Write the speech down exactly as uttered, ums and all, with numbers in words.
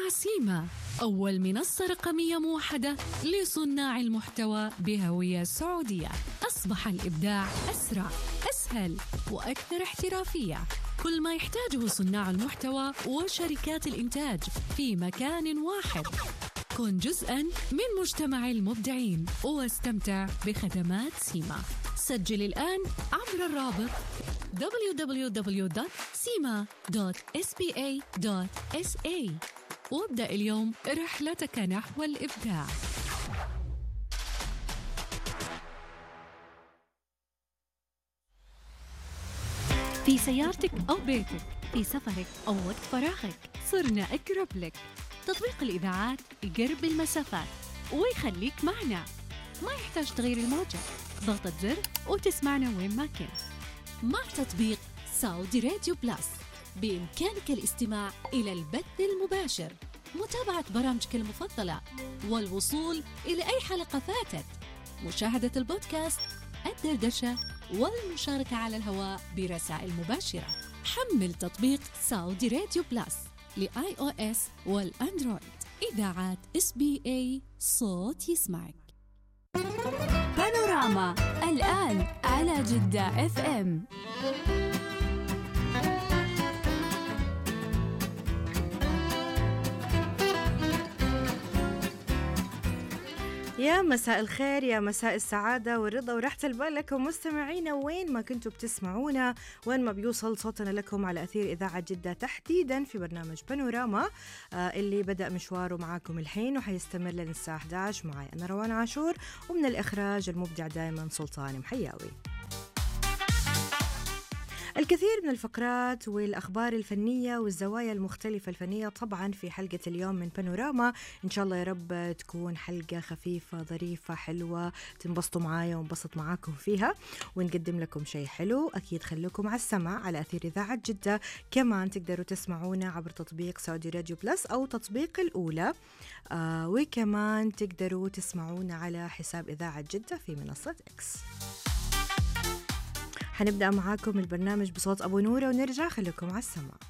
مع سيما، أول منصة رقمية موحدة لصناع المحتوى بهوية سعودية. أصبح الإبداع أسرع، أسهل وأكثر احترافية. كل ما يحتاجه صناع المحتوى وشركات الإنتاج في مكان واحد. كن جزءاً من مجتمع المبدعين واستمتع بخدمات سيما. سجل الآن عبر الرابط دبليو دبليو دبليو دوت سيما دوت إس بي إيه دوت إس إيه وابدأ اليوم رحلتك نحو الإبداع. في سيارتك أو بيتك، في سفرك أو وقت فراغك، صرنا أقرب لك. تطبيق الإذاعات يقرب المسافات ويخليك معنا، ما يحتاج تغيير الموجة، ضغطة زر وتسمعنا وين ما كنت. مع تطبيق سعودي راديو بلس بإمكانك الاستماع إلى البث المباشر، متابعة برامجك المفضلة، والوصول إلى أي حلقة فاتت، مشاهدة البودكاست، الدردشة، والمشاركة على الهواء برسائل مباشرة. حمل تطبيق سعودي راديو بلس لآي أو إس والأندرويد. إذاعات إس بي إيه، صوت يسمعك. بانوراما الآن على جدة إف إم. يا مساء الخير، يا مساء السعادة والرضا وراحة البال لكم مستمعينا وين ما كنتوا بتسمعونا، وين ما بيوصل صوتنا لكم على أثير إذاعة جدة، تحديدا في برنامج بانوراما آه اللي بدأ مشواره معاكم الحين وحيستمر للساعة إحدى عشر. معي أنا روان عاشور، ومن الإخراج المبدع دائما سلطان محياوي. الكثير من الفقرات والأخبار الفنية والزوايا المختلفة الفنية طبعا في حلقة اليوم من بانوراما. إن شاء الله يا رب تكون حلقة خفيفة ظريفة حلوة، تنبسطوا معايا ونبسط معاكم فيها ونقدم لكم شيء حلو. أكيد خلوكم على السمع على أثير إذاعة جدة. كمان تقدروا تسمعونا عبر تطبيق سعودي راديو بلس أو تطبيق الأولى، آه وكمان تقدروا تسمعونا على حساب إذاعة جدة في منصة إكس. حنبدأ معاكم البرنامج بصوت أبو نورة ونرجع. خليكم على السماء.